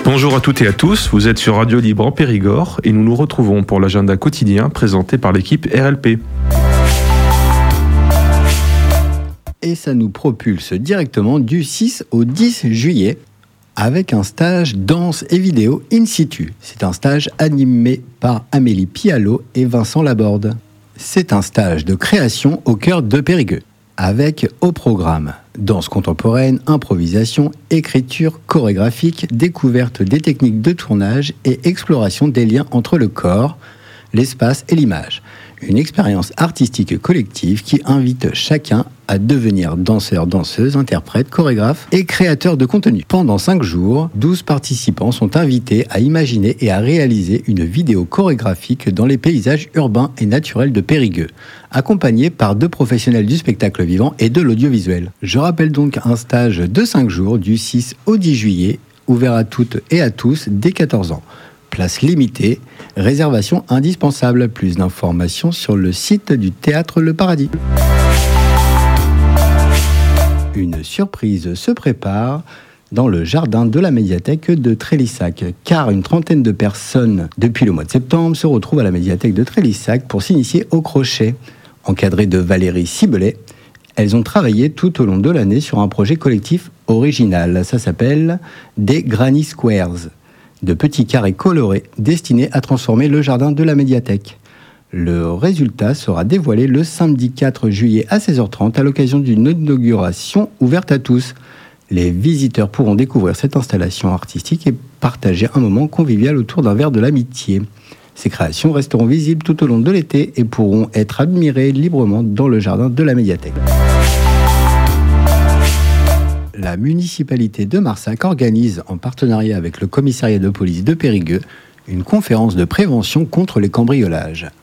Bonjour à toutes et à tous, vous êtes sur Radio Libre en Périgord et nous nous retrouvons pour l'agenda quotidien présenté par l'équipe RLP. Et ça nous propulse directement du 6 au 10 juillet avec un stage danse et vidéo in situ. C'est un stage animé par Amélie Pialot et Vincent Laborde. C'est un stage de création au cœur de Périgueux, avec au programme danse contemporaine, improvisation, écriture chorégraphique, découverte des techniques de tournage et exploration des liens entre le corps, l'espace et l'image. Une expérience artistique collective qui invite chacun à devenir danseur, danseuse, interprète, chorégraphe et créateur de contenu. Pendant 5 jours, 12 participants sont invités à imaginer et à réaliser une vidéo chorégraphique dans les paysages urbains et naturels de Périgueux, accompagnés par 2 professionnels du spectacle vivant et de l'audiovisuel. Je rappelle donc un stage de 5 jours du 6 au 10 juillet, ouvert à toutes et à tous dès 14 ans. Place limitée, réservation indispensable. Plus d'informations sur le site du Théâtre Le Paradis. Une surprise se prépare dans le jardin de la médiathèque de Trélissac, car une trentaine de personnes, depuis le mois de septembre, se retrouvent à la médiathèque de Trélissac pour s'initier au crochet. Encadrées de Valérie Cibelet, elles ont travaillé tout au long de l'année sur un projet collectif original. Ça s'appelle des Granny Squares, de petits carrés colorés destinés à transformer le jardin de la médiathèque. Le résultat sera dévoilé le samedi 4 juillet à 16h30 à l'occasion d'une inauguration ouverte à tous. Les visiteurs pourront découvrir cette installation artistique et partager un moment convivial autour d'un verre de l'amitié. Ces créations resteront visibles tout au long de l'été et pourront être admirées librement dans le jardin de la médiathèque. La municipalité de Marsac organise, en partenariat avec le commissariat de police de Périgueux, une conférence de prévention contre les cambriolages.